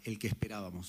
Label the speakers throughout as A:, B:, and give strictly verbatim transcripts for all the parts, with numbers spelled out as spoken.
A: el que esperábamos.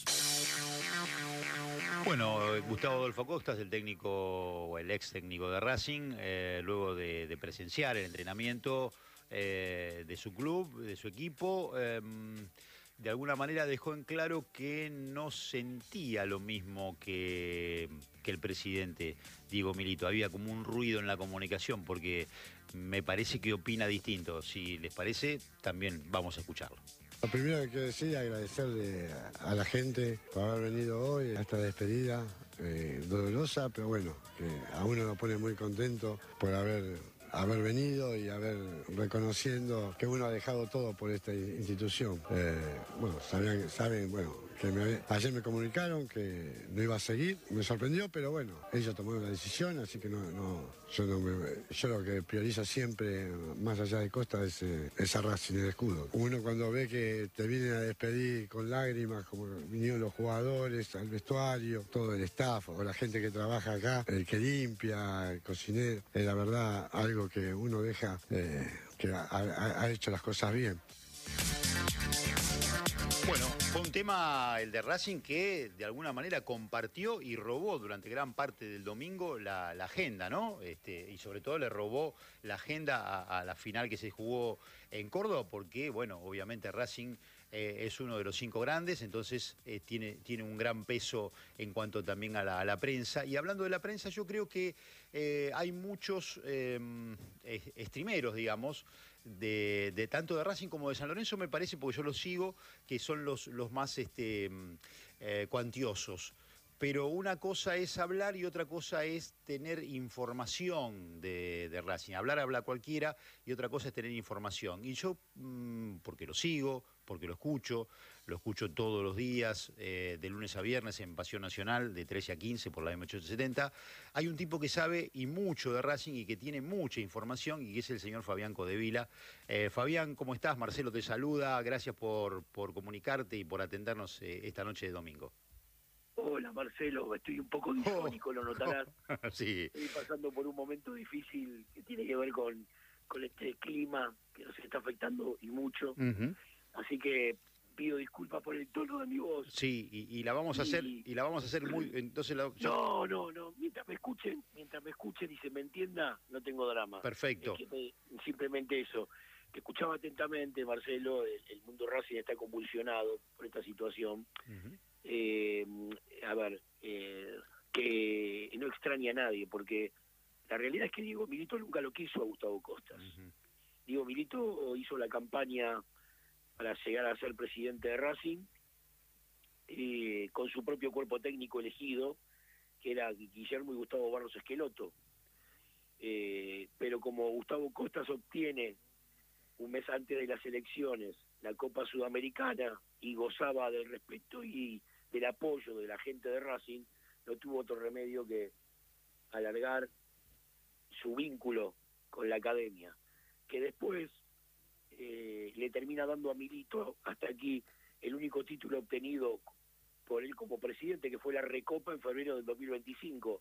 B: Bueno, Gustavo Adolfo Costa es el técnico, o el ex técnico de Racing, eh, luego de, de presenciar el entrenamiento eh, de su club, de su equipo, eh, de alguna manera dejó en claro que no sentía lo mismo que, que el presidente Diego Milito. Había como un ruido en la comunicación, porque me parece que opina distinto. Si les parece, también vamos a escucharlo.
C: Lo primero que quiero decir es agradecerle a la gente por haber venido hoy a esta despedida, eh, dolorosa, pero bueno, que a uno lo pone muy contento por haber, haber venido y haber reconociendo que uno ha dejado todo por esta institución. Eh, bueno, sabían, saben, bueno, que me, ayer me comunicaron que no iba a seguir, me sorprendió, pero bueno, ellos tomaron la decisión, así que no, no, yo, no me, yo lo que priorizo siempre, más allá de Costa, es, es a Racing, el escudo. Uno cuando ve que te vienen a despedir con lágrimas, como vinieron los jugadores, al vestuario, todo el staff, o la gente que trabaja acá, el que limpia, el cocinero, es la verdad algo que uno deja, eh, que ha, ha, ha hecho las cosas bien.
B: Bueno, fue un tema, el de Racing, que de alguna manera compartió y robó durante gran parte del domingo la, la agenda, ¿no? Este, y sobre todo le robó la agenda a, a la final que se jugó en Córdoba, porque, bueno, obviamente Racing eh, es uno de los cinco grandes, entonces eh, tiene, tiene un gran peso en cuanto también a la, a la prensa. Y hablando de la prensa, yo creo que eh, hay muchos eh, streameros, digamos, de, de tanto de Racing como de San Lorenzo, me parece, porque yo los sigo, que son los, los más este, eh, cuantiosos. Pero una cosa es hablar y otra cosa es tener información de, de Racing. Hablar habla cualquiera y otra cosa es tener información. Y yo, mmm, porque lo sigo, porque lo escucho, lo escucho todos los días, eh, de lunes a viernes en Pasión Nacional, de trece a quince por la M ochocientos setenta, hay un tipo que sabe y mucho de Racing y que tiene mucha información, y que es el señor Fabián Codevila. Eh, Fabián, ¿cómo estás? Marcelo te saluda, gracias por, por comunicarte y por atendernos eh, esta noche de domingo.
D: Hola Marcelo, estoy un poco disfónico, oh, lo notarás.
B: Oh, sí.
D: Estoy pasando por un momento difícil que tiene que ver con, con este clima que nos está afectando y mucho. Uh-huh. Así que pido disculpas por el tono de mi voz.
B: Sí, y, y la vamos a y... hacer, y la vamos a hacer muy... entonces la...
D: No, no, no, mientras me escuchen, mientras me escuchen y se me entienda, no tengo drama.
B: Perfecto.
D: Es que me, simplemente eso. Te escuchaba atentamente, Marcelo, el, el mundo Racing está convulsionado por esta situación. Uh-huh. Eh, a ver, eh, que no extraña a nadie, porque la realidad es que Diego Milito nunca lo quiso a Gustavo Costas. Uh-huh. Diego Milito hizo la campaña para llegar a ser presidente de Racing eh, con su propio cuerpo técnico elegido, que era Guillermo y Gustavo Barros Esqueloto. Eh, pero como Gustavo Costas obtiene un mes antes de las elecciones la Copa Sudamericana y gozaba del respeto y del apoyo de la gente de Racing, no tuvo otro remedio que alargar su vínculo con la academia, que después eh, le termina dando a Milito hasta aquí el único título obtenido por él como presidente, que fue la Recopa en febrero del dos mil veinticinco.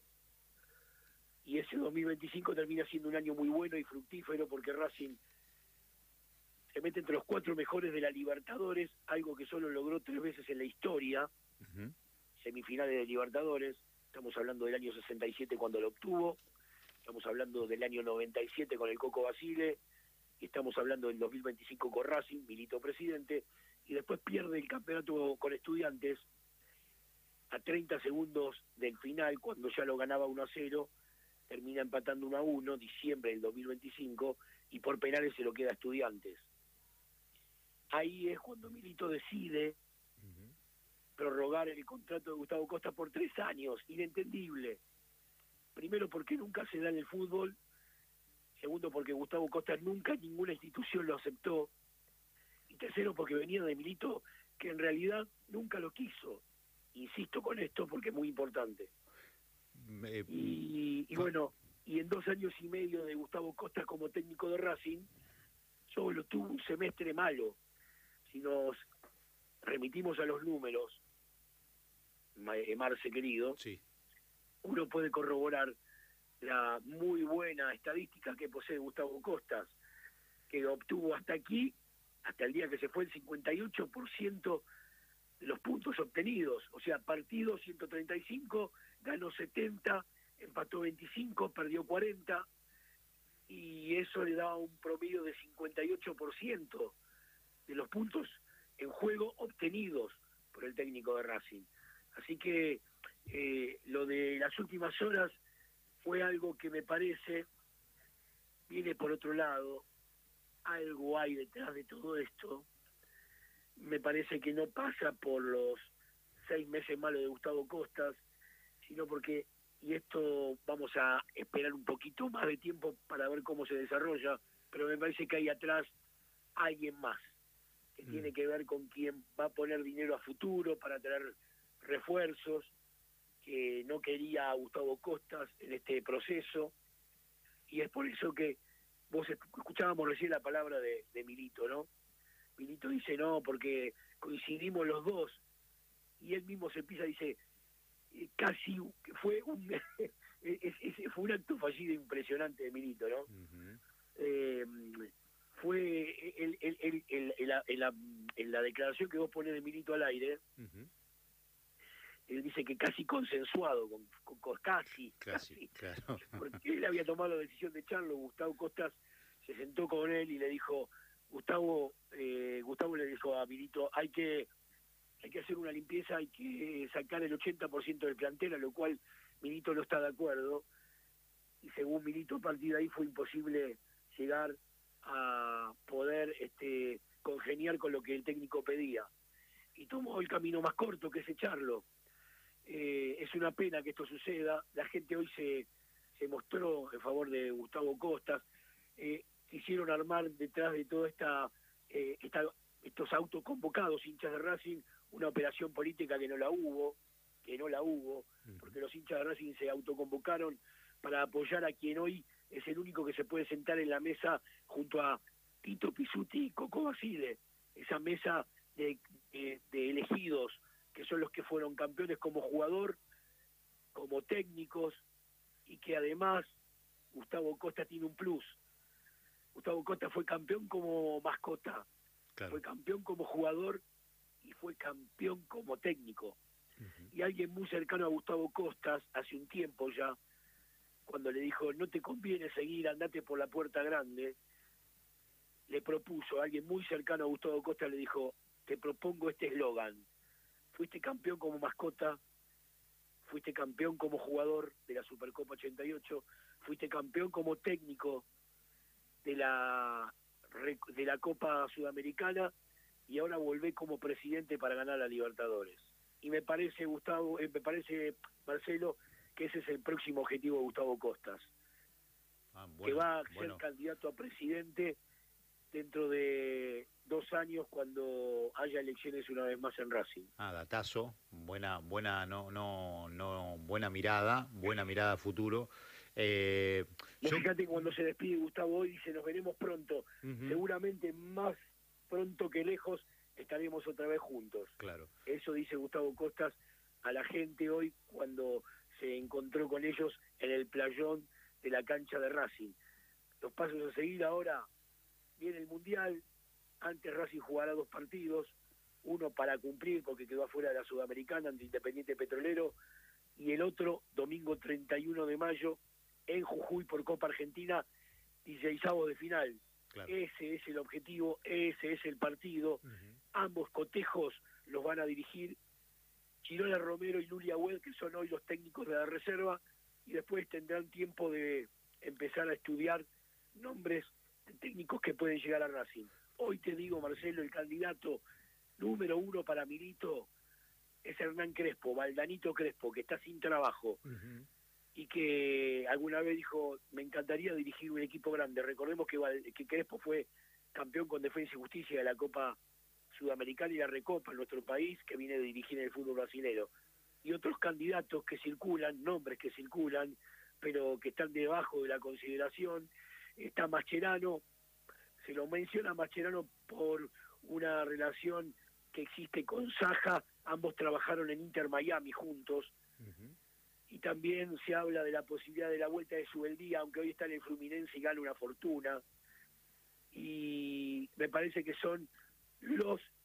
D: Y ese dos mil veinticinco termina siendo un año muy bueno y fructífero, porque Racing se mete entre los cuatro mejores de la Libertadores, algo que solo logró tres veces en la historia. Uh-huh. Semifinales de Libertadores, estamos hablando del año sesenta y siete cuando lo obtuvo, estamos hablando del año noventa y siete con el Coco Basile, y estamos hablando del dos mil veinticinco con Racing, Milito presidente, y después pierde el campeonato con Estudiantes a treinta segundos del final, cuando ya lo ganaba uno a cero, termina empatando uno a uno, diciembre del dos mil veinticinco, y por penales se lo queda a Estudiantes. Ahí es cuando Milito decide uh-huh. prorrogar el contrato de Gustavo Costa por tres años, inentendible. Primero, porque nunca se da en el fútbol. Segundo, porque Gustavo Costa nunca ninguna institución lo aceptó. Y tercero, porque venía de Milito, que en realidad nunca lo quiso. Insisto con esto porque es muy importante. Me... Y, y bueno, y en dos años y medio de Gustavo Costa como técnico de Racing, solo tuvo un semestre malo. Si nos remitimos a los números, Marce querido,
B: sí.
D: uno puede corroborar la muy buena estadística que posee Gustavo Costas, que obtuvo hasta aquí, hasta el día que se fue, el cincuenta y ocho por ciento de los puntos puntos obtenidos, o sea, partido ciento treinta y cinco, ganó setenta, empató veinticinco, perdió cuarenta, y eso le daba un promedio de cincuenta y ocho por ciento de los puntos en juego obtenidos por el técnico de Racing. Así que eh, lo de las últimas horas fue algo que me parece, viene por otro lado, algo hay detrás de todo esto. Me parece que no pasa por los seis meses malos de Gustavo Costas, sino porque, y esto vamos a esperar un poquito más de tiempo para ver cómo se desarrolla, pero me parece que hay atrás alguien más, que mm. tiene que ver con quien va a poner dinero a futuro para traer refuerzos, que no quería a Gustavo Costas en este proceso, y es por eso que vos escuchábamos recién la palabra de, de Milito, ¿no? Milito dice no, porque coincidimos los dos, y él mismo se empieza, dice, casi fue un es, es, fue un acto fallido impresionante de Milito, ¿no? Uh-huh. Eh, fue el, el, el, el, el, la, en, la, en la declaración que vos ponés de Milito al aire, uh-huh. él dice que casi consensuado, con, con, con casi,
B: casi,
D: casi
B: claro.
D: Porque él había tomado la decisión de echarlo. Gustavo Costas se sentó con él y le dijo, Gustavo, eh, Gustavo le dijo a Milito, hay que hay que hacer una limpieza, hay que sacar el ochenta por ciento del plantel, a lo cual Milito no está de acuerdo, y según Milito a partir de ahí fue imposible llegar a poder este, congeniar con lo que el técnico pedía, y tomó el camino más corto, que es echarlo. Eh, es una pena que esto suceda, la gente hoy se, se mostró en favor de Gustavo Costas, eh, quisieron armar detrás de toda esta, eh, esta estos autoconvocados hinchas de Racing una operación política que no la hubo, que no la hubo, porque los hinchas de Racing se autoconvocaron para apoyar a quien hoy es el único que se puede sentar en la mesa junto a Tito Pizzuti y Coco Basile, esa mesa de, de, de elegidos, que son los que fueron campeones como jugador, como técnicos, y que además Gustavo Costa tiene un plus. Gustavo Costa fue campeón como mascota, claro. Fue campeón como jugador y fue campeón como técnico. Uh-huh. Y alguien muy cercano a Gustavo Costas, hace un tiempo ya, cuando le dijo, no te conviene seguir, andate por la puerta grande, le propuso, alguien muy cercano a Gustavo Costas le dijo, te propongo este eslogan, fuiste campeón como mascota, fuiste campeón como jugador de la Supercopa ochenta y ocho, fuiste campeón como técnico de la de la Copa Sudamericana, y ahora volvé como presidente para ganar a Libertadores. Y me parece, Gustavo, eh, me parece, Marcelo, que ese es el próximo objetivo de Gustavo Costas, ah, bueno, que va a ser bueno. candidato a presidente dentro de dos años cuando haya elecciones una vez más en Racing.
B: Ah, datazo, buena, buena, no, no, no, buena mirada, buena mirada a futuro. Eh,
D: yo... Fíjate,
B: yo...
D: cuando se despide Gustavo hoy, dice, nos veremos pronto, uh-huh. seguramente más pronto que lejos estaremos otra vez juntos.
B: Claro.
D: Eso dice Gustavo Costas a la gente hoy cuando se encontró con ellos en el playón de la cancha de Racing. Los pasos a seguir ahora, viene el Mundial, antes Racing jugará dos partidos, uno para cumplir porque quedó afuera de la Sudamericana ante Independiente Petrolero, y el otro domingo treinta y uno de mayo en Jujuy por Copa Argentina, dieciseisavos de final. Claro. Ese es el objetivo, ese es el partido. Uh-huh. Ambos cotejos los van a dirigir Chirola Romero y Lulia Huel, que son hoy los técnicos de la reserva, y después tendrán tiempo de empezar a estudiar nombres de técnicos que pueden llegar a Racing. Hoy te digo, Marcelo, el candidato número uno para Milito es Hernán Crespo, Valdanito Crespo, que está sin trabajo. Uh-huh. Y que alguna vez dijo, me encantaría dirigir un equipo grande. Recordemos que, que Crespo fue campeón con Defensa y Justicia de la Copa Sudamericana y la Recopa en nuestro país, que viene de dirigir el fútbol brasileño. Y otros candidatos que circulan, nombres que circulan, pero que están debajo de la consideración. Está Mascherano, se lo menciona Mascherano por una relación que existe con Saja, ambos trabajaron en Inter Miami juntos. Uh-huh. Y también se habla de la posibilidad de la vuelta de Subeldía, aunque hoy está en el Fluminense y gana una fortuna. Y me parece que son los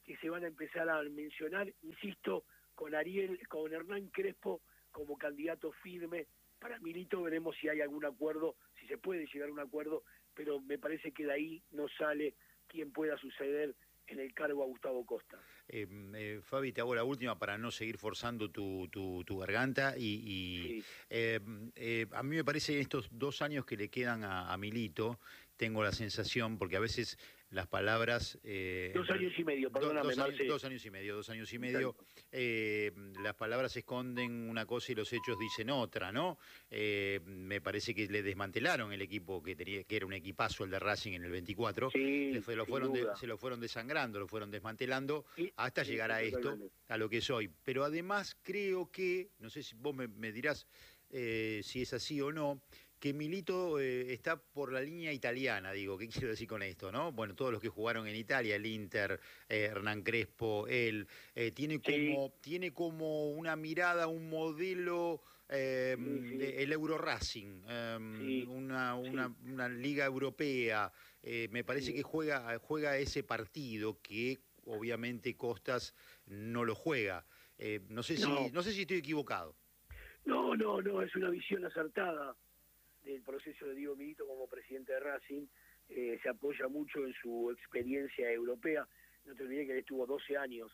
D: que se van a empezar a mencionar, insisto, con Ariel, con Hernán Crespo como candidato firme. Para Milito veremos si hay algún acuerdo, si se puede llegar a un acuerdo, pero me parece que de ahí no sale quien pueda suceder en el cargo a Gustavo Costa.
B: Eh, eh, Fabi, te hago la última para no seguir forzando tu, tu, tu garganta y, y sí. eh, eh, a mí me parece en estos dos años que le quedan a, a Milito, tengo la sensación, porque a veces las palabras... Eh,
D: dos años y medio, perdóname,
B: dos, dos,
D: Marce.
B: dos años y medio, dos años y medio, eh, las palabras esconden una cosa y los hechos dicen otra, ¿no? Eh, me parece que le desmantelaron el equipo que tenía, que era un equipazo el de Racing en el veinticuatro,
D: sí,
B: le fue, lo fueron de, se lo fueron desangrando, lo fueron desmantelando sí, hasta sí, llegar a esto, a lo que es hoy. Pero además creo que, no sé si vos me, me dirás eh, si es así o no, que Milito eh, está por la línea italiana, digo, ¿qué quiero decir con esto, no? Bueno, todos los que jugaron en Italia, el Inter, eh, Hernán Crespo, él, eh, tiene como sí. tiene como una mirada, un modelo, eh, sí, sí. De, el Euro Racing, eh, sí. una, una, sí. una liga europea, eh, me parece sí. que juega, juega ese partido que obviamente Costas no lo juega. Eh, no sé no. si no sé si estoy equivocado.
D: No, no, no, es una visión acertada del proceso de Diego Milito como presidente de Racing. Eh, se apoya mucho en su experiencia europea. No te olvides que él estuvo doce años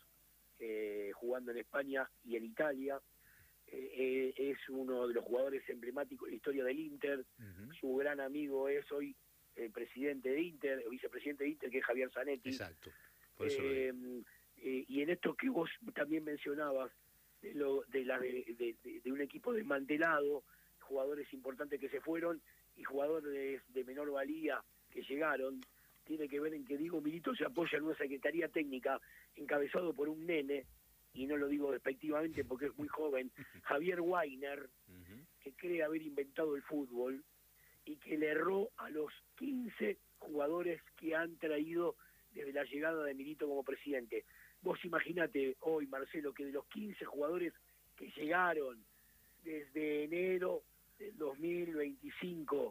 D: eh, jugando en España y en Italia. Eh, eh, es uno de los jugadores emblemáticos de la historia del Inter. Uh-huh. Su gran amigo es hoy el presidente de Inter, el vicepresidente de Inter, que es Javier Zanetti.
B: Exacto. Por eso
D: eh, eh, y en esto que vos también mencionabas, de, lo, de, la, de, de, de un equipo desmantelado, jugadores importantes que se fueron y jugadores de menor valía que llegaron, tiene que ver en que Diego Milito se apoya en una secretaría técnica encabezado por un nene, y no lo digo despectivamente porque es muy joven, Javier Weiner, uh-huh. que cree haber inventado el fútbol y que le erró a los quince jugadores que han traído desde la llegada de Milito como presidente. Vos imaginate hoy, Marcelo, que de los quince jugadores que llegaron desde enero del dos mil veinticinco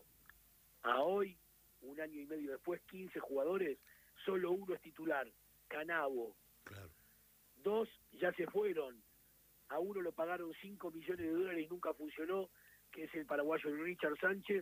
D: a hoy, un año y medio después, quince jugadores, solo uno es titular, Canavo.
B: Claro.
D: Dos ya se fueron, a uno lo pagaron cinco millones de dólares y nunca funcionó, que es el paraguayo Richard Sánchez.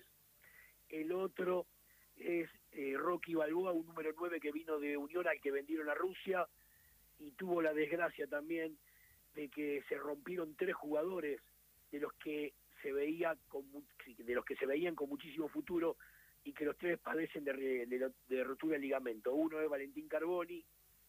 D: El otro es eh, Rocky Balboa, un número nueve que vino de Unión al que vendieron a Rusia, y tuvo la desgracia también de que se rompieron tres jugadores de los que se veía con, de los que se veían con muchísimo futuro, y que los tres padecen de, de, de rotura de ligamento. Uno es Valentín Carboni,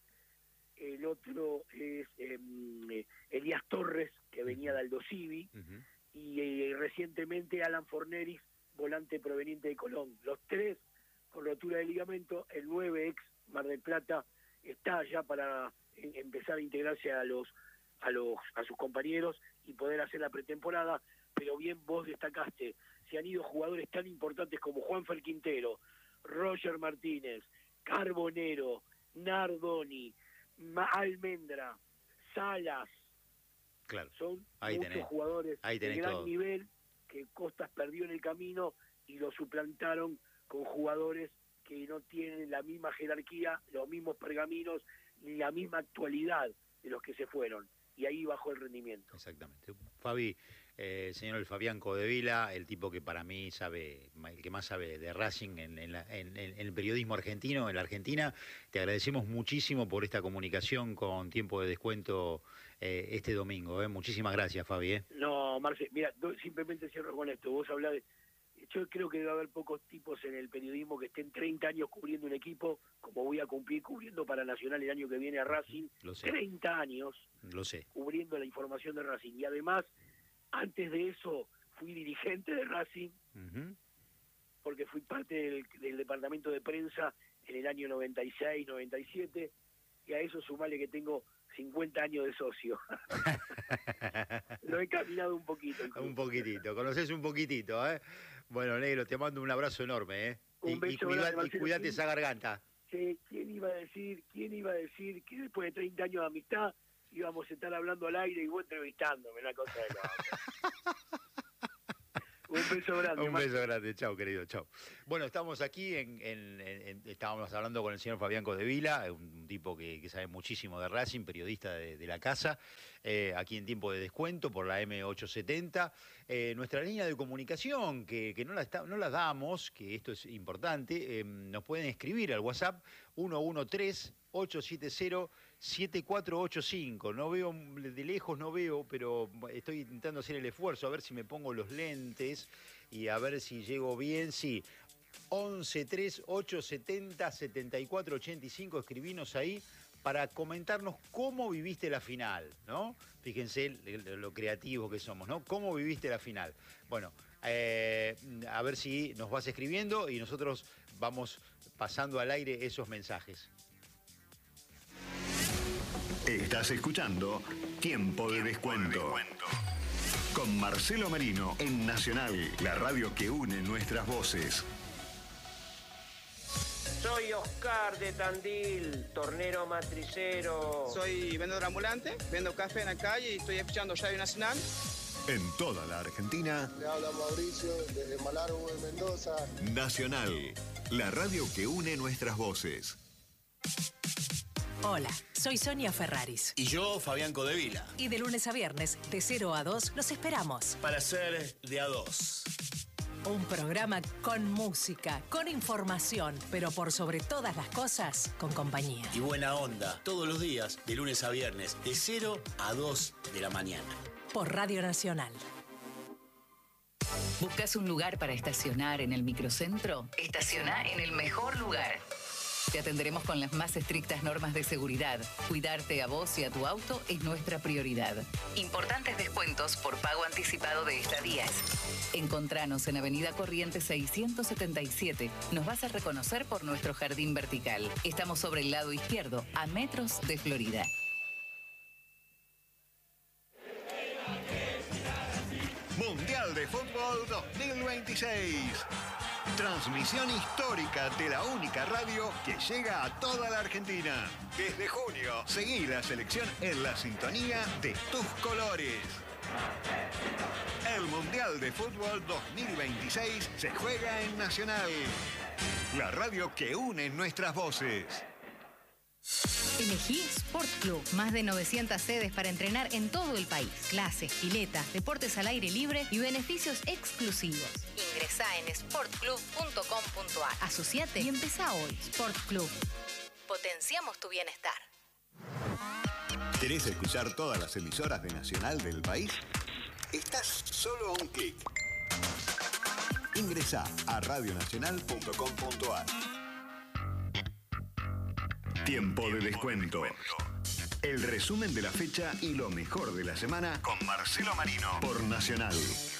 D: el otro es eh, Elías Torres, que venía de Aldo Civi, uh-huh. y eh, recientemente Alan Forneris, volante proveniente de Colón. Los tres con rotura de ligamento. El nueve, ex Mar del Plata, está ya para eh, empezar a integrarse a los a los a sus compañeros y poder hacer la pretemporada. Pero bien vos destacaste, se han ido jugadores tan importantes como Juanfer Quintero, Roger Martínez, Carbonero, Nardoni, Ma- Almendra, Salas.
B: Claro.
D: Son
B: ahí
D: muchos
B: tenés.
D: jugadores
B: Ahí
D: de
B: tenés
D: gran
B: todo.
D: nivel que Costas perdió en el camino y lo suplantaron con jugadores que no tienen la misma jerarquía, los mismos pergaminos, ni la misma actualidad de los que se fueron. Y ahí bajó el rendimiento.
B: Exactamente. Fabi, eh, señor el Fabián Codevila, el tipo que para mí sabe, el que más sabe de Racing en, en, la, en, en el periodismo argentino, en la Argentina, te agradecemos muchísimo por esta comunicación con tiempo de descuento eh, este domingo. Eh. Muchísimas gracias, Fabi. Eh.
D: No, Marce, mira, simplemente cierro con esto. Vos hablás de... Yo creo que debe haber pocos tipos en el periodismo que estén treinta años cubriendo un equipo, como voy a cumplir cubriendo para Nacional el año que viene a Racing.
B: Lo sé.
D: treinta años
B: Lo sé.
D: cubriendo la información de Racing. Y además, antes de eso, fui dirigente de Racing, uh-huh. porque fui parte del, del departamento de prensa en el año noventa y seis, noventa y siete, y a eso sumale que tengo cincuenta años de socio. Lo he caminado un poquito. Incluso.
B: Un poquitito, conoces un poquitito, ¿eh? Bueno, negro, te mando un abrazo enorme, ¿eh?
D: Un
B: y,
D: beso
B: y, cuida,
D: grande,
B: y cuidate esa garganta.
D: Sí, ¿quién iba a decir, quién iba a decir que después de treinta años de amistad íbamos a estar hablando al aire y vos entrevistándome, una cosa de la Un beso grande.
B: Un beso grande, chao querido, chao. Bueno, estamos aquí, en, en, en, estábamos hablando con el señor Fabián Codevila, un, un tipo que, que sabe muchísimo de Racing, periodista de, de la casa, eh, aquí en tiempo de descuento por la M ochocientos setenta. Eh, nuestra línea de comunicación, que, que no, la está, no la damos, que esto es importante, eh, nos pueden escribir al WhatsApp uno uno tres, ocho siete cero, siete cuatro ocho cinco. No veo, de lejos no veo, pero estoy intentando hacer el esfuerzo, a ver si me pongo los lentes y a ver si llego bien. Sí, once tres, ocho setenta, setenta y cuatro ochenta y cinco, escribinos ahí para comentarnos cómo viviste la final, ¿no? Fíjense lo creativos que somos, ¿no? ¿Cómo viviste la final? Bueno, eh, a ver si nos vas escribiendo y nosotros vamos pasando al aire esos mensajes.
A: Estás escuchando Tiempo de Descuento. Con Marcelo Marino en Nacional, la radio que une nuestras voces.
E: Soy Oscar de Tandil, tornero matricero.
F: Soy vendedor ambulante, vendo café en la calle y estoy escuchando Radio Nacional.
A: En toda la Argentina.
G: Le habla Mauricio desde Malargüe, Mendoza.
A: Nacional, la radio que une nuestras voces.
H: Hola, soy Sonia Ferraris.
I: Y yo, Fabián Codevila.
H: Y de lunes a viernes, de cero a dos, los esperamos.
I: Para ser de a dos.
H: Un programa con música, con información, pero por sobre todas las cosas, con compañía.
I: Y buena onda, todos los días, de lunes a viernes, de cero a dos de la mañana.
H: Por Radio Nacional.
J: ¿Buscas un lugar para estacionar en el microcentro? Estaciona en el mejor lugar. Te atenderemos con las más estrictas normas de seguridad. Cuidarte a vos y a tu auto es nuestra prioridad. Importantes descuentos por pago anticipado de estadías. Encontranos en Avenida Corrientes seiscientos setenta y siete. Nos vas a reconocer por nuestro jardín vertical. Estamos sobre el lado izquierdo, a metros de Florida.
A: Mundial de Fútbol dos mil veintiséis. Transmisión histórica de la única radio que llega a toda la Argentina. Desde junio, seguí la selección en la sintonía de tus colores. El Mundial de Fútbol dos mil veintiséis se juega en Nacional, la radio que une nuestras voces.
K: Elegí Sport Club. Más de novecientas sedes para entrenar en todo el país. Clases, piletas, deportes al aire libre y beneficios exclusivos. Ingresá en sport club punto com punto a r. Asociate y empezá hoy. Sport Club. Potenciamos tu bienestar.
A: ¿Querés escuchar todas las emisoras de Nacional del país? Estás solo a un clic. Ingresá a radio nacional punto com punto a r. Tiempo de descuento. El resumen de la fecha y lo mejor de la semana con Marcelo Marino por Nacional.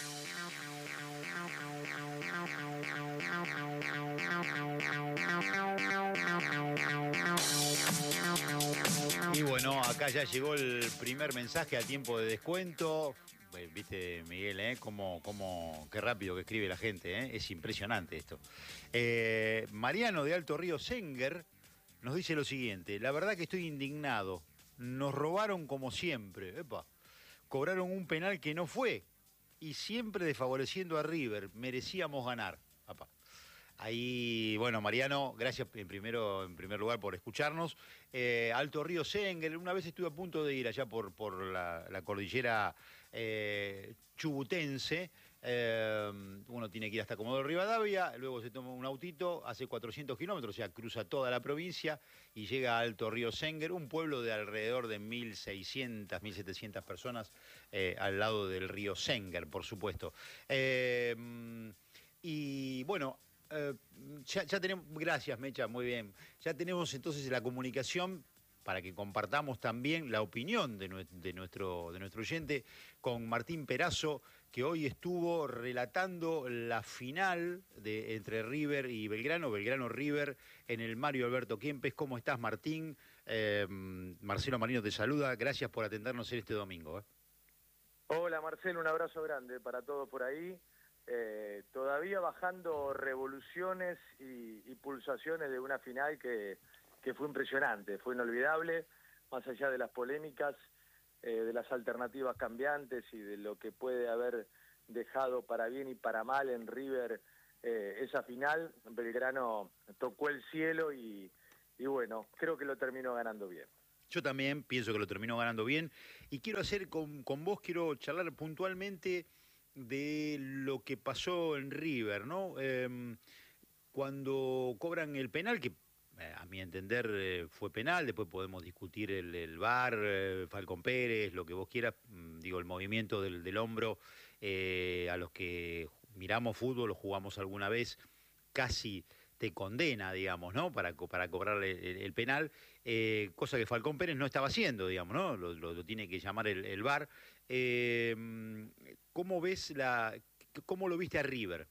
B: Y bueno, acá ya llegó el primer mensaje a tiempo de descuento. Viste, Miguel, ¿eh? Cómo, cómo, qué rápido que escribe la gente, ¿eh? Es impresionante esto. Eh, Mariano de Alto Río Senger nos dice lo siguiente: la verdad que estoy indignado. Nos robaron como siempre. Epa. Cobraron un penal que no fue. Y siempre desfavoreciendo a River. Merecíamos ganar. Epa. Ahí, bueno, Mariano, gracias en, primero, en primer lugar por escucharnos. Eh, Alto Río Senger, una vez estuve a punto de ir allá por, por la, la cordillera eh, chubutense. Eh, uno tiene que ir hasta Comodoro Rivadavia, luego se toma un autito, hace cuatrocientos kilómetros, o sea, cruza toda la provincia y llega a Alto Río Senger, un pueblo de alrededor de mil seiscientas, mil setecientas personas eh, al lado del río Senger, por supuesto. Eh, y bueno, eh, ya, ya tenemos, gracias Mecha, muy bien, ya tenemos entonces la comunicación para que compartamos también la opinión de, nue de, nuestro, de nuestro oyente con Martín Perazo, que hoy estuvo relatando la final de, entre River y Belgrano, Belgrano-River, en el Mario Alberto Kempes. ¿Cómo estás, Martín? Eh, Marcelo Marino te saluda, gracias por atendernos en este domingo. ¿eh?
L: Hola, Marcelo, un abrazo grande para todos por ahí. Eh, todavía bajando revoluciones y, y pulsaciones de una final que... que fue impresionante, fue inolvidable, más allá de las polémicas, eh, de las alternativas cambiantes y de lo que puede haber dejado para bien y para mal en River eh, esa final. Belgrano tocó el cielo y, y bueno, creo que lo terminó ganando bien.
B: Yo también pienso que lo terminó ganando bien y quiero hacer con, con vos, quiero charlar puntualmente de lo que pasó en River, ¿no? Eh, cuando cobran el penal, que eh, a mi entender eh, fue penal, después podemos discutir el, el V A R, eh, Falcón Pérez, lo que vos quieras, mm, digo, el movimiento del, del hombro, eh, a los que miramos fútbol o jugamos alguna vez, casi te condena, digamos, ¿no? Para, para cobrar el, el, el penal, eh, cosa que Falcón Pérez no estaba haciendo, digamos, ¿no? Lo, lo, lo tiene que llamar el, el V A R. Eh, ¿Cómo ves la, cómo lo viste a River?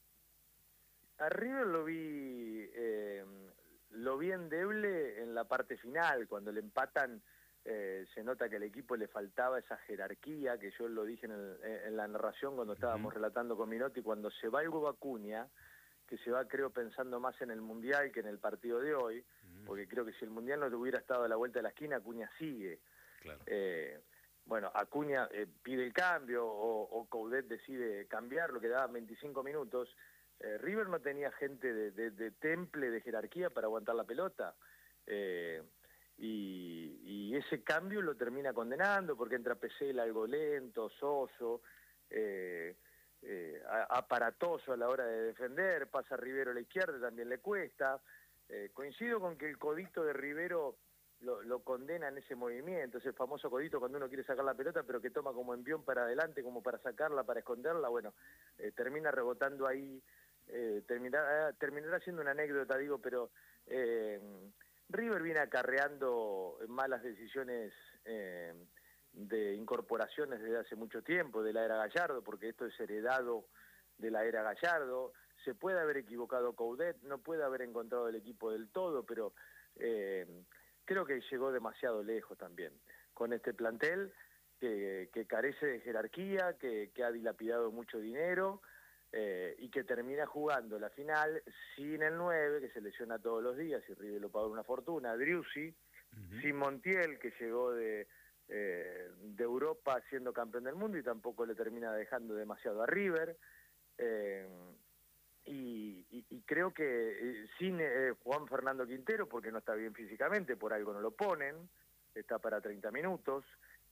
L: A River lo vi, eh, lo vi endeble en la parte final, cuando le empatan. Eh, se nota que al equipo le faltaba esa jerarquía, que yo lo dije en, el, en la narración cuando estábamos uh-huh. relatando con Minotti, cuando se va el Hugo Acuña, que se va creo pensando más en el Mundial que en el partido de hoy, uh-huh. porque creo que si el Mundial no hubiera estado a la vuelta de la esquina, Acuña sigue.
B: Claro.
L: Eh, bueno, Acuña eh, pide el cambio, o, o Coudet decide cambiar, lo que daba veinticinco minutos. Eh, River no tenía gente de, de, de temple, de jerarquía para aguantar la pelota. Eh, Y, y ese cambio lo termina condenando porque entra Pesela algo lento, soso, eh, eh, aparatoso a la hora de defender, pasa Rivero a la izquierda, también le cuesta. Eh, coincido con que el codito de Rivero lo, lo condena en ese movimiento, ese famoso codito cuando uno quiere sacar la pelota pero que toma como envión para adelante, como para sacarla, para esconderla, bueno, eh, termina rebotando ahí, eh, terminará, terminará siendo una anécdota, digo, pero... Eh, River viene acarreando malas decisiones eh, de incorporaciones desde hace mucho tiempo, de la era Gallardo, porque esto es heredado de la era Gallardo. Se puede haber equivocado Coudet, no puede haber encontrado el equipo del todo, pero eh, creo que llegó demasiado lejos también con este plantel que, que carece de jerarquía, que, que ha dilapidado mucho dinero. Eh, y que termina jugando la final sin el nueve, que se lesiona todos los días, y River lo pagó una fortuna, Driussi, uh-huh. sin Montiel, que llegó de, eh, de Europa siendo campeón del mundo y tampoco le termina dejando demasiado a River, eh, y, y, y creo que eh, sin eh, Juan Fernando Quintero, porque no está bien físicamente, por algo no lo ponen, está para treinta minutos,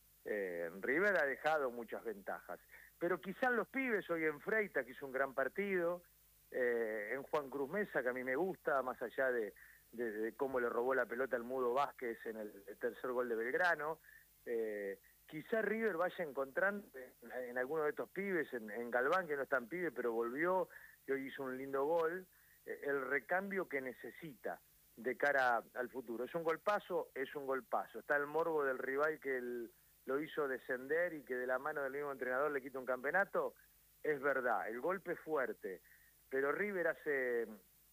L: eh, River ha dejado muchas ventajas. Pero quizás los pibes, hoy en Freita, que hizo un gran partido, eh, en Juan Cruz Mesa, que a mí me gusta, más allá de, de, de cómo le robó la pelota al Mudo Vázquez en el, el tercer gol de Belgrano, eh, quizás River vaya encontrando en, en alguno de estos pibes, en, en Galván, que no es tan pibe, pero volvió y hoy hizo un lindo gol, eh, el recambio que necesita de cara al futuro. ¿Es un golpazo? Es un golpazo. Está el morbo del rival que el... lo hizo descender y que de la mano del mismo entrenador le quita un campeonato, es verdad, el golpe es fuerte, pero River hace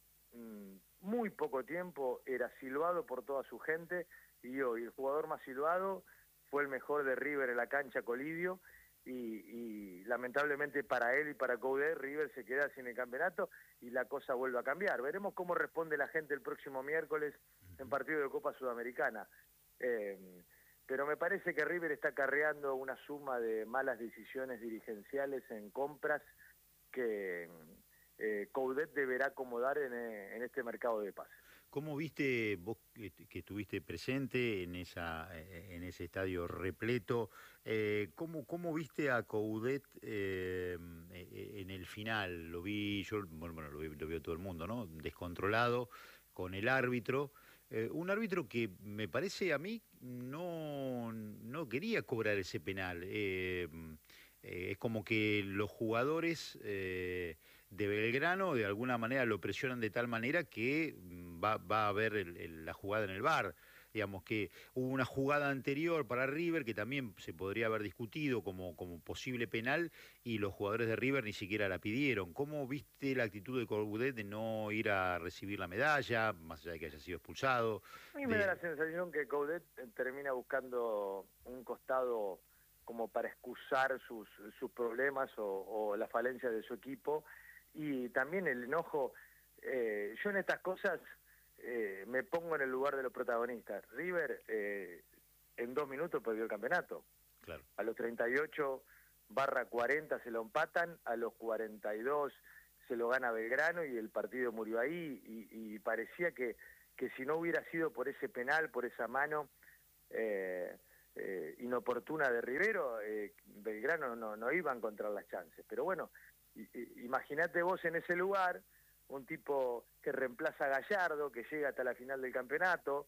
L: mmm, muy poco tiempo era silbado por toda su gente y hoy el jugador más silbado fue el mejor de River en la cancha, Colidio, y, y lamentablemente para él y para Coudet, River se queda sin el campeonato y la cosa vuelve a cambiar. Veremos cómo responde la gente el próximo miércoles en partido de Copa Sudamericana. Eh, Pero me parece que River está acarreando una suma de malas decisiones dirigenciales en compras que eh, Coudet deberá acomodar en, en este mercado de pases.
B: ¿Cómo viste, vos que estuviste presente en esa en ese estadio repleto, eh, ¿cómo, cómo viste a Coudet eh, en el final? Lo vi yo, bueno, lo, vi, lo vio todo el mundo, ¿no? Descontrolado con el árbitro. Eh, un árbitro que me parece a mí no, no quería cobrar ese penal. Eh, eh, es como que los jugadores eh, de Belgrano de alguna manera lo presionan de tal manera que va, va a haber el, el, la jugada en el V A R. Digamos que hubo una jugada anterior para River que también se podría haber discutido como, como posible penal y los jugadores de River ni siquiera la pidieron. ¿Cómo viste la actitud de Coudet de no ir a recibir la medalla, más allá de que haya sido expulsado?
L: A mí
B: de...
L: me da la sensación que Coudet termina buscando un costado como para excusar sus, sus problemas o, o la falencia de su equipo y también el enojo. Eh, yo en estas cosas... Eh, me pongo en el lugar de los protagonistas. River eh, en dos minutos perdió el campeonato.
B: Claro.
L: A los treinta y ocho barra cuarenta se lo empatan, a los cuarenta y dos se lo gana Belgrano y el partido murió ahí, y, y parecía que, que si no hubiera sido por ese penal, por esa mano eh, eh, inoportuna de Rivero, eh, Belgrano no, no iba a encontrar las chances. Pero bueno, imagínate vos en ese lugar, un tipo que reemplaza a Gallardo, que llega hasta la final del campeonato,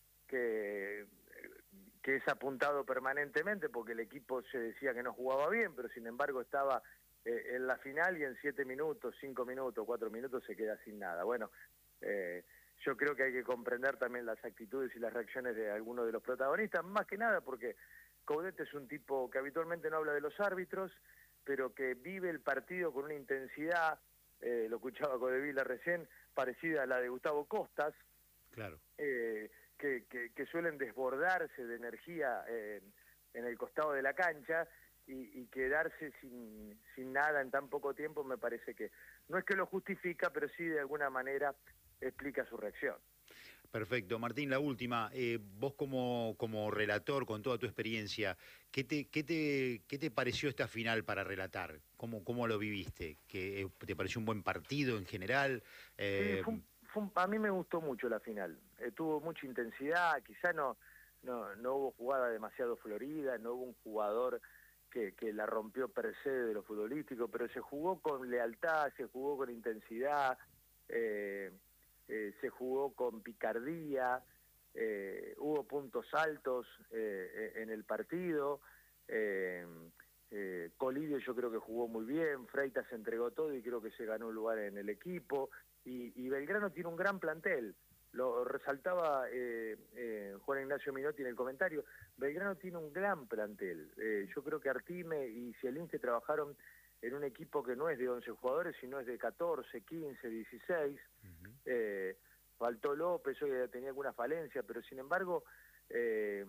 L: que, que es apuntado permanentemente porque el equipo se decía que no jugaba bien, pero sin embargo estaba eh, en la final y en siete minutos, cinco minutos, cuatro minutos se queda sin nada. Bueno, eh, yo creo que hay que comprender también las actitudes y las reacciones de algunos de los protagonistas, más que nada porque Coudet es un tipo que habitualmente no habla de los árbitros, pero que vive el partido con una intensidad, eh, lo escuchaba Codevila recién, parecida a la de Gustavo Costas,
B: claro.
L: eh, que, que, que suelen desbordarse de energía eh, en el costado de la cancha y, y quedarse sin, sin nada en tan poco tiempo, me parece que no es que lo justifica, pero sí de alguna manera explica su reacción.
B: Perfecto. Martín, la última. Eh, vos como, como relator, con toda tu experiencia, ¿qué te, qué te, qué te pareció esta final para relatar? ¿Cómo, cómo lo viviste? ¿Que, ¿Te pareció un buen partido en general? Eh...
L: Sí, fue un, fue un, a mí me gustó mucho la final. Eh, tuvo mucha intensidad, quizá no, no, no hubo jugada demasiado florida, no hubo un jugador que, que la rompió per se de lo futbolístico, pero se jugó con lealtad, se jugó con intensidad, eh, Eh, se jugó con picardía, eh, hubo puntos altos eh, en el partido, eh, eh, Colidio yo creo que jugó muy bien, Freitas se entregó todo y creo que se ganó un lugar en el equipo, y, y Belgrano tiene un gran plantel, lo resaltaba eh, eh, Juan Ignacio Minotti en el comentario, Belgrano tiene un gran plantel, eh, yo creo que Artime y Cielinski trabajaron en un equipo que no es de once jugadores, sino es de catorce, quince, dieciséis. Uh-huh. eh, faltó López, hoy tenía alguna falencia, pero sin embargo, eh,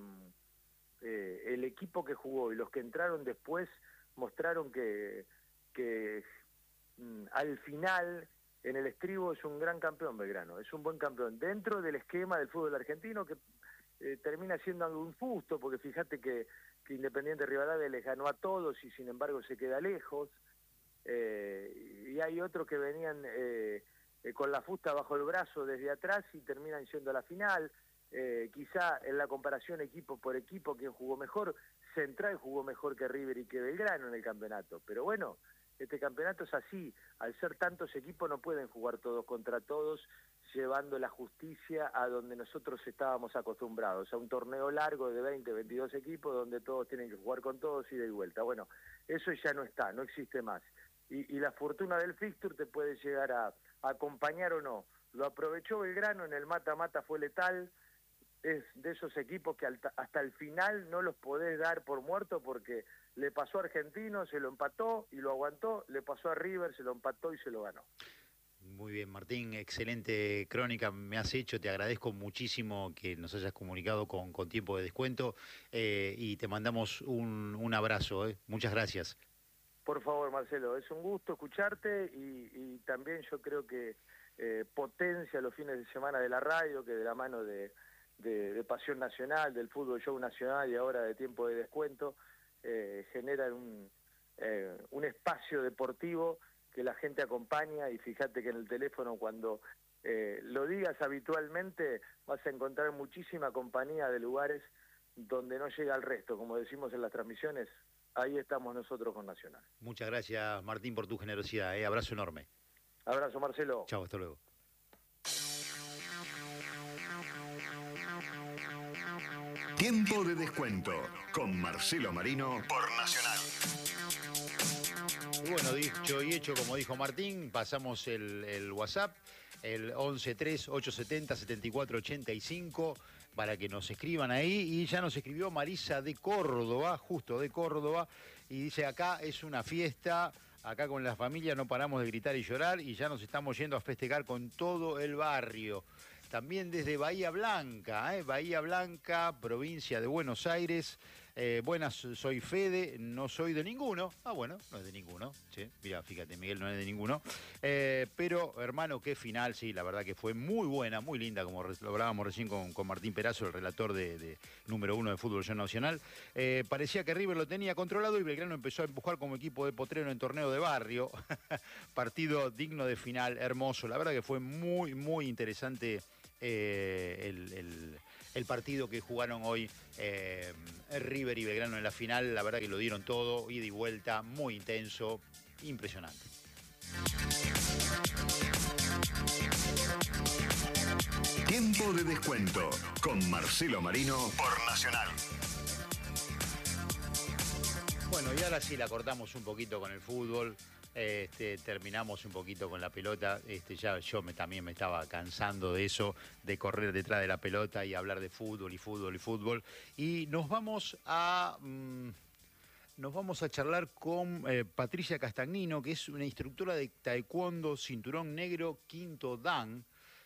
L: eh, el equipo que jugó y los que entraron después mostraron que, que mm, al final, en el estribo, es un gran campeón Belgrano, es un buen campeón, dentro del esquema del fútbol argentino que eh, termina siendo algo injusto, porque fíjate que que Independiente Rivadavia les ganó a todos y sin embargo se queda lejos, eh, y hay otros que venían eh, eh, con la fusta bajo el brazo desde atrás y terminan yendo a la final, eh, quizá en la comparación equipo por equipo, quien jugó mejor, Central jugó mejor que River y que Belgrano en el campeonato, pero bueno, este campeonato es así, al ser tantos equipos no pueden jugar todos contra todos, llevando la justicia a donde nosotros estábamos acostumbrados, a un torneo largo de veinte, veintidós equipos donde todos tienen que jugar con todos ida y vuelta. Bueno, eso ya no está, no existe más. Y, y la fortuna del fixture te puede llegar a, a acompañar o no. Lo aprovechó Belgrano, en el mata-mata fue letal, es de esos equipos que hasta, hasta el final no los podés dar por muerto porque le pasó a Argentino, se lo empató y lo aguantó, le pasó a River, se lo empató y se lo ganó.
B: Muy bien, Martín, excelente crónica me has hecho, te agradezco muchísimo que nos hayas comunicado con, con tiempo de descuento eh, y te mandamos un, un abrazo, eh. Muchas gracias.
L: Por favor, Marcelo, es un gusto escucharte y, y también yo creo que eh, potencia los fines de semana de la radio, que de la mano de, de, de Pasión Nacional, del Fútbol Show Nacional y ahora de Tiempo de Descuento, eh, generan un, eh, un espacio deportivo que la gente acompaña, y fíjate que en el teléfono cuando eh, lo digas habitualmente vas a encontrar muchísima compañía de lugares donde no llega el resto, como decimos en las transmisiones, ahí estamos nosotros con Nacional.
B: Muchas gracias, Martín, por tu generosidad, ¿eh? Abrazo enorme.
L: Abrazo, Marcelo.
B: Chao, hasta luego.
A: Tiempo de Descuento con Marcelo Marino por Nacional.
B: Y bueno, dicho y hecho, como dijo Martín, pasamos el, el WhatsApp, el once tres ocho setenta setenta y cuatro ochenta y cinco, para que nos escriban ahí. Y ya nos escribió Marisa de Córdoba, justo de Córdoba, y dice: acá es una fiesta, acá con la familia no paramos de gritar y llorar, y ya nos estamos yendo a festejar con todo el barrio. También desde Bahía Blanca, ¿eh? Bahía Blanca, provincia de Buenos Aires, Eh, buenas, soy Fede, no soy de ninguno. Ah, bueno, no es de ninguno. Sí, mira, fíjate, Miguel no es de ninguno. Eh, pero, hermano, qué final, sí, la verdad que fue muy buena, muy linda, como lo hablábamos recién con, con Martín Perazo, el relator de, de número uno de Fútbol Nacional. Eh, parecía que River lo tenía controlado y Belgrano empezó a empujar como equipo de potrero en torneo de barrio. Partido digno de final, hermoso. La verdad que fue muy, muy interesante eh, el... el el partido que jugaron hoy eh, River y Belgrano en la final. La verdad que lo dieron todo, ida y vuelta, muy intenso, impresionante.
A: Tiempo de descuento con Marcelo Marino por Nacional.
B: Bueno, y ahora sí la cortamos un poquito con el fútbol. Este, terminamos un poquito con la pelota. Este, ya yo me, también me estaba cansando de eso, de correr detrás de la pelota y hablar de fútbol y fútbol y fútbol. Y nos vamos a mmm, nos vamos a charlar con eh, Patricia Castagnino, que es una instructora de taekwondo, cinturón negro, quinto dan.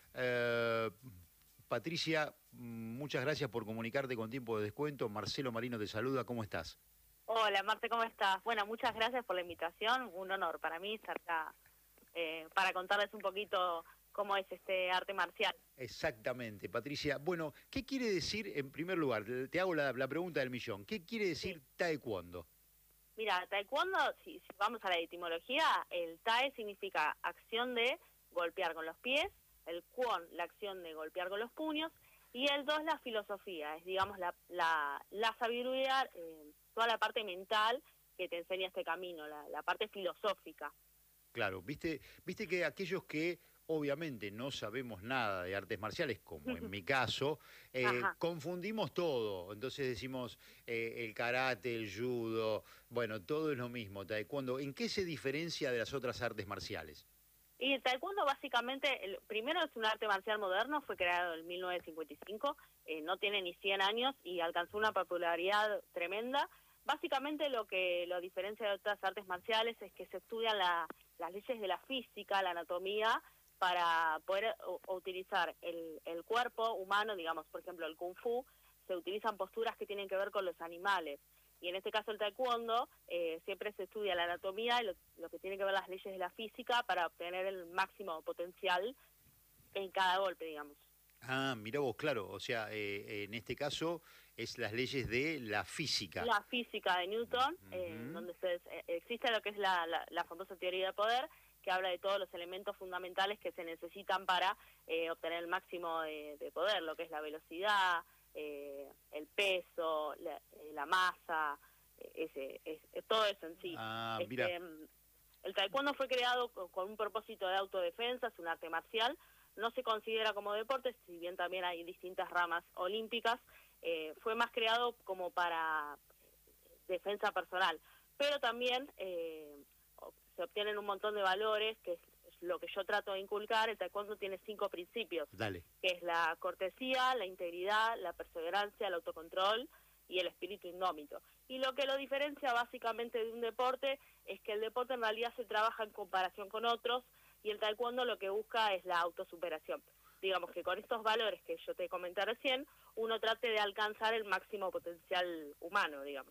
B: Eh, Patricia, muchas gracias por comunicarte con tiempo de descuento. Marcelo Marino te saluda, ¿cómo estás?
M: Hola, Marte, ¿cómo estás? Bueno, muchas gracias por la invitación, un honor para mí estar acá eh, para contarles un poquito cómo es este arte marcial.
B: Exactamente, Patricia. Bueno, ¿qué quiere decir, en primer lugar, te hago la, la pregunta del millón, ¿qué quiere decir sí. taekwondo?
M: Mira, taekwondo, si, si vamos a la etimología, el tae significa acción de golpear con los pies, el kwon, la acción de golpear con los puños, y el do, la filosofía, es digamos la, la, la sabiduría... Eh, toda la parte mental que te enseña este camino, la, la parte filosófica.
B: Claro, viste, viste que aquellos que obviamente no sabemos nada de artes marciales, como en mi caso, eh, confundimos todo. Entonces decimos eh, el karate, el judo, bueno, todo es lo mismo. Taekwondo, ¿en qué se diferencia de las otras artes marciales?
M: Y el taekwondo básicamente, el, primero es un arte marcial moderno, fue creado en mil novecientos cincuenta y cinco, eh, no tiene ni cien años y alcanzó una popularidad tremenda. Básicamente lo que lo diferencia de otras artes marciales es que se estudian la, las leyes de la física, la anatomía, para poder o, utilizar el, el cuerpo humano, digamos, por ejemplo, el kung fu, se utilizan posturas que tienen que ver con los animales. Y en este caso el taekwondo, eh, siempre se estudia la anatomía y lo, lo que tiene que ver las leyes de la física para obtener el máximo potencial en cada golpe, digamos.
B: Ah, mirá vos, claro, o sea, eh, en este caso es las leyes de la física.
M: La física de Newton, uh-huh. eh, donde se, eh, existe lo que es la, la, la famosa teoría de poder, que habla de todos los elementos fundamentales que se necesitan para eh, obtener el máximo de, de poder, lo que es la velocidad, eh, el peso, la, eh, la masa, ese, ese, todo eso en sí.
B: Ah,
M: este,
B: mira.
M: El taekwondo fue creado con, con un propósito de autodefensa, es un arte marcial, no se considera como deporte, si bien también hay distintas ramas olímpicas, eh, fue más creado como para defensa personal, pero también eh, se obtienen un montón de valores, que es lo que yo trato de inculcar. El taekwondo tiene cinco principios,
B: Dale.
M: que es la cortesía, la integridad, la perseverancia, el autocontrol y el espíritu indómito. Y lo que lo diferencia básicamente de un deporte es que el deporte en realidad se trabaja en comparación con otros, y el taekwondo lo que busca es la autosuperación. Digamos que con estos valores que yo te comenté recién, uno trate de alcanzar el máximo potencial humano, digamos.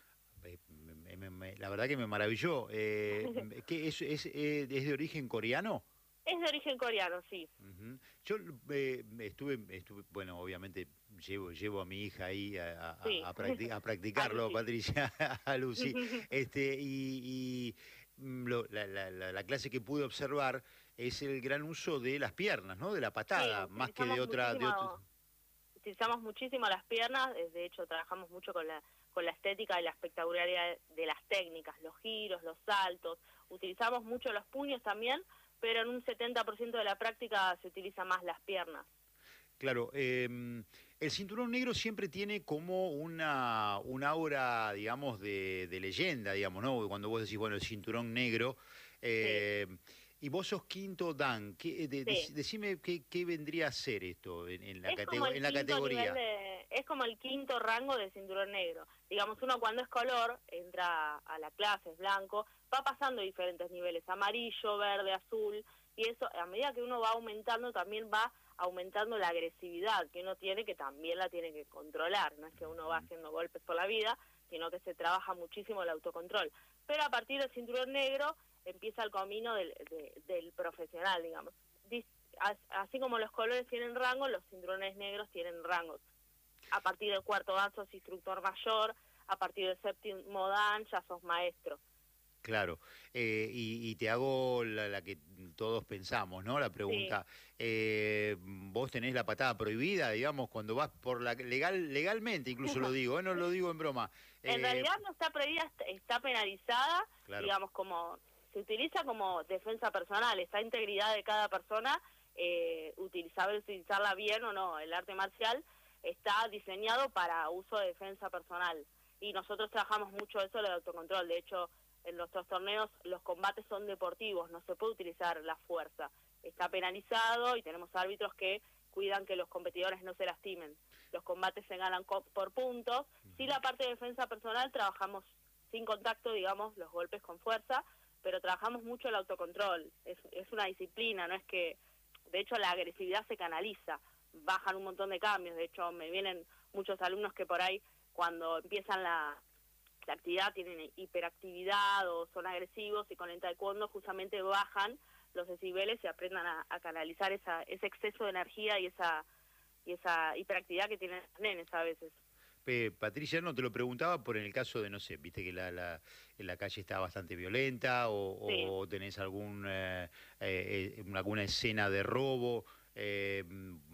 B: Me, me, me, la verdad que me maravilló. Eh, ¿qué, es, es, es de origen coreano?
M: Es de origen coreano, sí.
B: Uh-huh. Yo eh, estuve, estuve, bueno, obviamente llevo llevo a mi hija ahí a, a, sí. a, practic, a practicarlo, a Patricia, a Lucy, este, y... y Lo, la, la, la clase que pude observar es el gran uso de las piernas, ¿no? De la patada, sí, más que de otra... De otro...
M: Utilizamos muchísimo las piernas, de hecho trabajamos mucho con la, con la estética y la espectacularidad de las técnicas, los giros, los saltos, utilizamos mucho los puños también, pero en un setenta por ciento de la práctica se utiliza más las piernas.
B: Claro, eh, el cinturón negro siempre tiene como una, una aura, digamos, de, de leyenda, digamos, ¿no? Cuando vos decís, bueno, el cinturón negro, eh, sí. Y vos sos quinto dan, ¿qué, de, sí. de, decime qué, qué vendría a ser esto en, en, la, categ en la categoría.
M: De, es como el quinto rango de cinturón negro. Digamos, uno cuando es color, entra a la clase, es blanco, va pasando diferentes niveles, amarillo, verde, azul, y eso, a medida que uno va aumentando, también va aumentando la agresividad que uno tiene, que también la tiene que controlar. No es que uno va haciendo golpes por la vida, sino que se trabaja muchísimo el autocontrol. Pero a partir del cinturón negro empieza el camino del, de, del profesional, digamos. Así como los colores tienen rango, los cinturones negros tienen rangos. A partir del cuarto dan sos instructor mayor, a partir del séptimo dan ya sos maestro.
B: Claro, eh, y, y te hago la, la que todos pensamos, ¿no? La pregunta, sí. eh, vos tenés la patada prohibida, digamos, cuando vas por la legal legalmente, incluso lo digo, ¿eh? No lo digo en broma.
M: En
B: eh,
M: realidad no está prohibida, está penalizada,
B: claro.
M: digamos, como se utiliza como defensa personal, está integridad de cada persona, eh, utilizar, utilizarla bien o no. El arte marcial está diseñado para uso de defensa personal y nosotros trabajamos mucho eso, el autocontrol. De hecho, en nuestros torneos los combates son deportivos, no se puede utilizar la fuerza. Está penalizado y tenemos árbitros que cuidan que los competidores no se lastimen. Los combates se ganan por puntos. Sí, la parte de defensa personal trabajamos sin contacto, digamos, los golpes con fuerza, pero trabajamos mucho el autocontrol. Es, es una disciplina, no es que... De hecho, la agresividad se canaliza, bajan un montón de cambios. De hecho, me vienen muchos alumnos que por ahí, cuando empiezan la... la actividad, tienen hiperactividad o son agresivos, y con el taekwondo justamente bajan los decibeles y aprendan a, a canalizar esa, ese exceso de energía y esa y esa hiperactividad que tienen los nenes a veces.
B: Eh, Patricia, no te lo preguntaba por en el caso de, no sé, viste que la, la, la calle está bastante violenta o, sí. o tenés algún eh, eh, alguna escena de robo. Eh,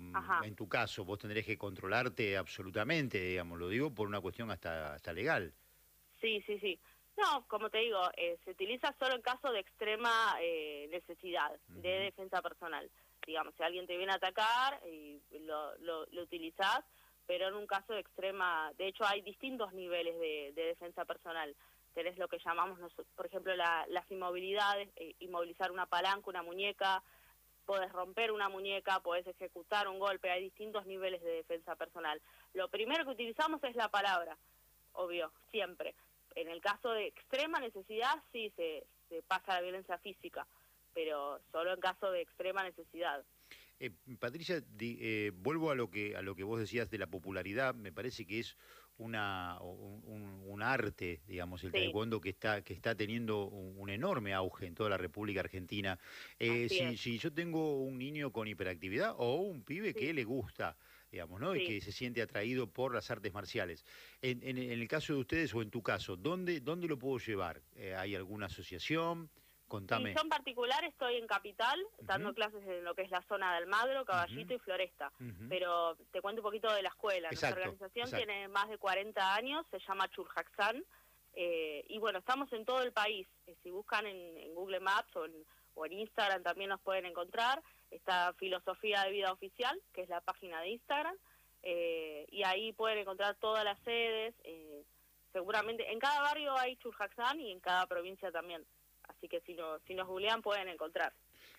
B: en tu caso, vos tendrías que controlarte absolutamente, digamos, lo digo por una cuestión hasta, hasta legal.
M: Sí, sí, sí. No, como te digo, eh, se utiliza solo en caso de extrema eh, necesidad, uh-huh. de defensa personal. Digamos, si alguien te viene a atacar, y lo, lo, lo utilizás, pero en un caso de extrema... De hecho, hay distintos niveles de, de defensa personal. Tenés lo que llamamos, por ejemplo, la, las inmovilidades, eh, inmovilizar una palanca, una muñeca, podés romper una muñeca, podés ejecutar un golpe, hay distintos niveles de defensa personal. Lo primero que utilizamos es la palabra, obvio, siempre. En el caso de extrema necesidad, sí, se, se pasa a la violencia física, pero solo en caso de extrema necesidad.
B: Eh, Patricia, di, eh, vuelvo a lo que a lo que vos decías de la popularidad. Me parece que es una un, un, un arte, digamos, el sí. taekwondo que está que está teniendo un, un enorme auge en toda la República Argentina. Eh, si, si yo tengo un niño con hiperactividad o un pibe sí. que le gusta, digamos, ¿no? Sí. Y que se siente atraído por las artes marciales. En, en, en el caso de ustedes o en tu caso, ¿dónde dónde lo puedo llevar? Eh, ¿Hay alguna asociación? Contame.
M: Sí, yo en particular estoy en Capital, uh-huh. dando clases en lo que es la zona de Almagro, Caballito uh-huh. y Floresta. Uh-huh. Pero te cuento un poquito de la escuela.
B: Exacto,
M: Nuestra organización
B: exacto.
M: tiene más de cuarenta años, se llama Chulhaxán, eh, y bueno, estamos en todo el país. Eh, si buscan en, en Google Maps o en, o en Instagram también nos pueden encontrar. Está Filosofía de Vida Oficial, que es la página de Instagram, eh, y ahí pueden encontrar todas las sedes. Eh, seguramente en cada barrio hay Chulhaxán y en cada provincia también. Así que si, no, si nos googlean pueden encontrar.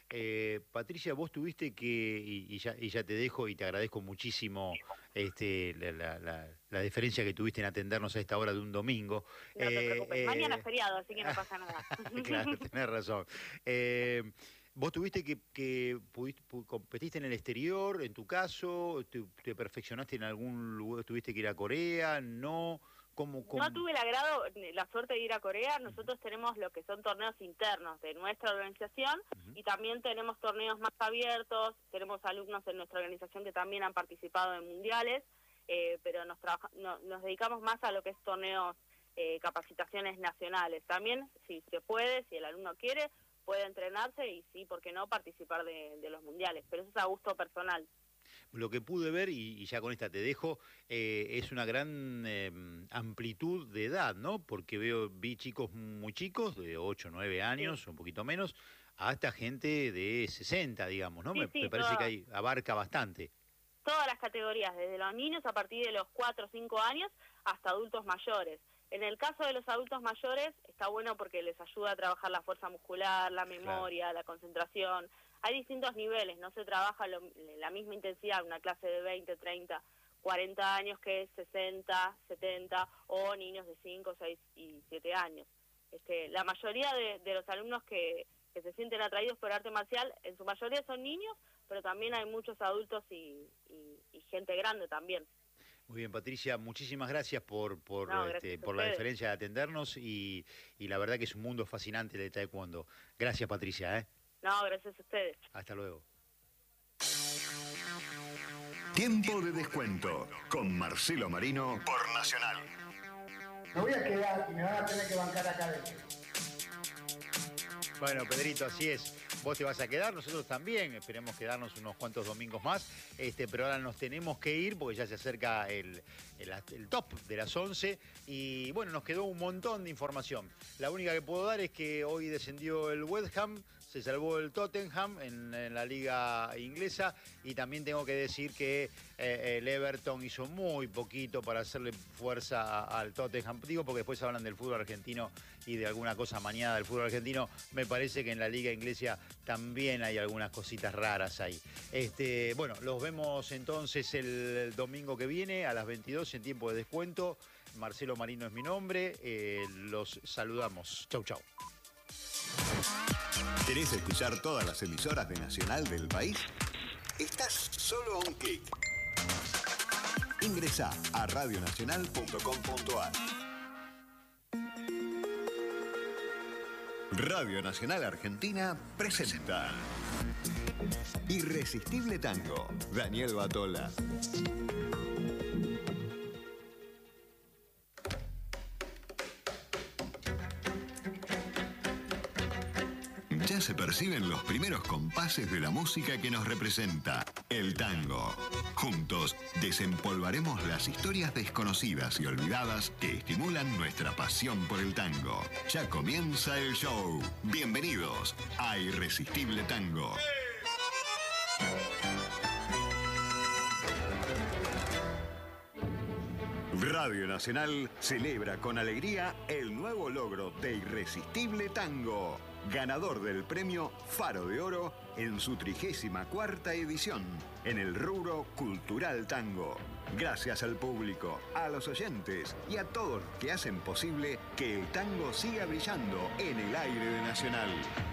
B: Eh, Patricia, vos tuviste que, y, y, ya, y ya te dejo y te agradezco muchísimo este, la, la, la, la deferencia que tuviste en atendernos a esta hora de un domingo.
M: No eh, te preocupes, eh, mañana es feriado, así que no pasa nada.
B: Claro, tenés razón. Eh, vos tuviste que, que pudiste, competiste en el exterior, en tu caso, te, te perfeccionaste en algún lugar, tuviste que ir a Corea, no... ¿Cómo, cómo?
M: No tuve el agrado, la suerte de ir a Corea. Nosotros tenemos lo que son torneos internos de nuestra organización uh-huh. y también tenemos torneos más abiertos. Tenemos alumnos en nuestra organización que también han participado en mundiales, eh, pero nos, trabaja, no, nos dedicamos más a lo que es torneos, eh, capacitaciones nacionales. También, si se puede, si el alumno quiere, puede entrenarse y sí, ¿por qué no?, participar de, de los mundiales. Pero eso es a gusto personal.
B: Lo que pude ver, y, y ya con esta te dejo, eh, es una gran eh, amplitud de edad, ¿no? Porque veo vi chicos muy chicos, de ocho, nueve años, sí. un poquito menos, hasta gente de sesenta, digamos, ¿no?
M: Sí,
B: me,
M: sí,
B: me parece
M: todas.
B: que ahí abarca bastante.
M: Todas las categorías, desde los niños a partir de los cuatro o cinco años hasta adultos mayores. En el caso de los adultos mayores está bueno porque les ayuda a trabajar la fuerza muscular, la memoria, claro. la concentración. Hay distintos niveles, no se trabaja lo, la misma intensidad una clase de veinte, treinta, cuarenta años que sesenta, setenta o niños de cinco, seis y siete años. Este, la mayoría de, de los alumnos que, que se sienten atraídos por arte marcial, en su mayoría son niños, pero también hay muchos adultos y, y, y gente grande también.
B: Muy bien, Patricia, muchísimas gracias por por,
M: No,
B: este,
M: gracias a
B: por la
M: ustedes.
B: deferencia de atendernos y, y la verdad que es un mundo fascinante de taekwondo. Gracias, Patricia. ¿eh?
M: No, gracias a ustedes.
B: Hasta luego.
A: Tiempo de descuento con Marcelo Marino por Nacional.
N: Me voy a quedar y me van a tener que bancar acá adentro.
B: Bueno, Pedrito, así es. Vos te vas a quedar, nosotros también. Esperemos quedarnos unos cuantos domingos más. Este, pero ahora nos tenemos que ir porque ya se acerca el, el, el top de las once. Y bueno, nos quedó un montón de información. La única que puedo dar es que hoy descendió el West Ham, se salvó el Tottenham en, en la liga inglesa. Y también tengo que decir que eh, el Everton hizo muy poquito para hacerle fuerza a, al Tottenham. Digo porque después hablan del fútbol argentino y de alguna cosa mañana del fútbol argentino. Me parece que en la liga inglesa también hay algunas cositas raras ahí. Este, bueno, los vemos entonces el domingo que viene a las veintidós en tiempo de descuento. Marcelo Marino es mi nombre. Eh, los saludamos. Chau, chau.
A: ¿Querés escuchar todas las emisoras de Nacional del país? Estás solo a un clic. Ingresá a radio nacional punto com punto a r. Radio Nacional Argentina presenta Irresistible Tango, Daniel Batola. Ya se perciben los primeros compases de la música que nos representa, el tango. Juntos desempolvaremos las historias desconocidas y olvidadas que estimulan nuestra pasión por el tango. Ya comienza el show. Bienvenidos a Irresistible Tango. Radio Nacional celebra con alegría el nuevo logro de Irresistible Tango, ganador del premio Faro de Oro en su trigésima cuarta edición en el rubro Cultural Tango. Gracias al público, a los oyentes y a todos los que hacen posible que el tango siga brillando en el aire de Nacional.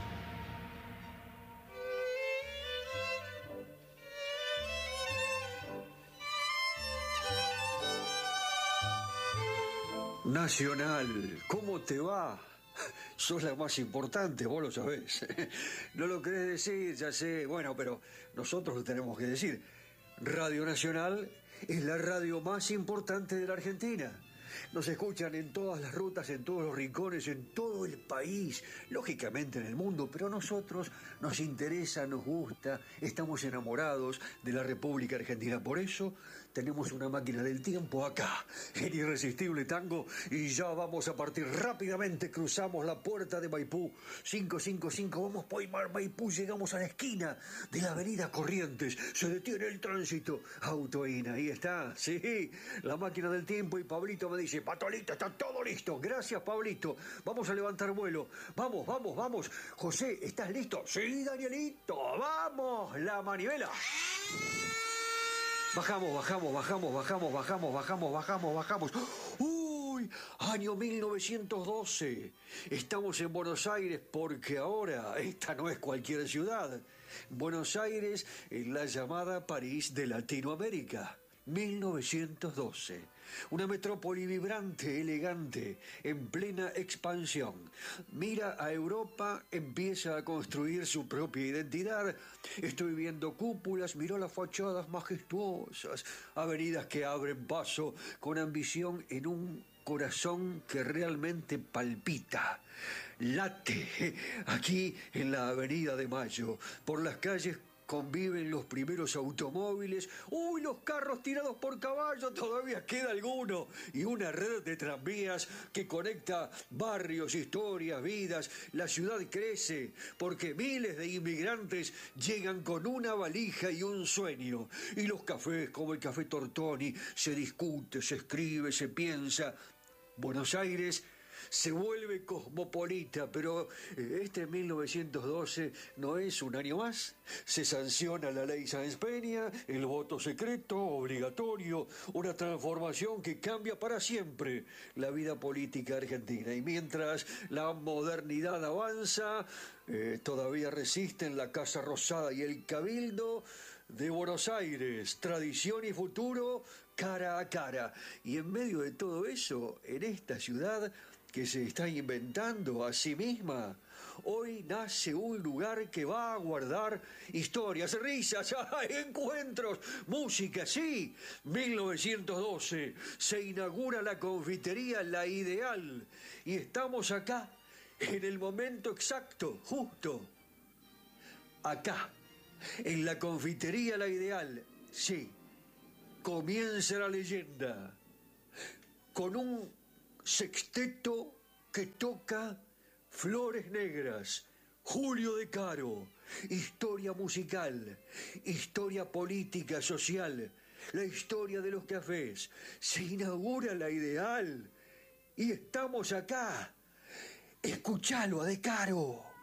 O: Nacional, ¿cómo te va? Sos la más importante, vos lo sabés. No lo querés decir, ya sé. Bueno, pero nosotros lo tenemos que decir. Radio Nacional es la radio más importante de la Argentina. Nos escuchan en todas las rutas, en todos los rincones, en todo el país, lógicamente en el mundo, pero a nosotros nos interesa, nos gusta, estamos enamorados de la República Argentina. Por eso tenemos una máquina del tiempo acá, en Irresistible Tango, y ya vamos a partir rápidamente. Cruzamos la puerta de Maipú, cinco cinco cinco, vamos por Maipú, llegamos a la esquina de la avenida Corrientes, se detiene el tránsito, Autoína, ahí está, sí, la máquina del tiempo, y Pablito me dice, Patolito, está todo listo. Gracias, Pablito. Vamos a levantar vuelo. Vamos, vamos, vamos. José, ¿estás listo? Sí, Danielito. Vamos, la manivela. Bajamos, bajamos, bajamos, bajamos, bajamos, bajamos, bajamos, bajamos. ¡Uy! Año mil novecientos doce. Estamos en Buenos Aires porque ahora esta no es cualquier ciudad. Buenos Aires es la llamada París de Latinoamérica. mil novecientos doce. Una metrópoli vibrante, elegante, en plena expansión. Mira a Europa, empieza a construir su propia identidad. Estoy viendo cúpulas, miro las fachadas majestuosas, avenidas que abren paso con ambición en un corazón que realmente palpita. Late, aquí en la Avenida de Mayo, por las calles conviven los primeros automóviles. ¡Uy, los carros tirados por caballo! Todavía queda alguno. Y una red de tranvías que conecta barrios, historias, vidas. La ciudad crece porque miles de inmigrantes llegan con una valija y un sueño. Y los cafés, como el Café Tortoni, se discute, se escribe, se piensa. Buenos Aires se vuelve cosmopolita, pero este mil novecientos doce no es un año más. Se sanciona la ley Sáenz Peña, el voto secreto obligatorio, una transformación que cambia para siempre la vida política argentina. Y mientras la modernidad avanza, eh, todavía resisten la Casa Rosada y el Cabildo de Buenos Aires. Tradición y futuro cara a cara. Y en medio de todo eso, en esta ciudad que se está inventando a sí misma, hoy nace un lugar que va a guardar historias, risas, encuentros, música, sí. mil novecientos doce se inaugura la confitería La Ideal y estamos acá en el momento exacto, justo, acá, en la confitería La Ideal, sí. Comienza la leyenda con un sexteto que toca Flores Negras, Julio De Caro, historia musical, historia política, social, la historia de los cafés. Se inaugura La Ideal y estamos acá. Escuchalo a De Caro.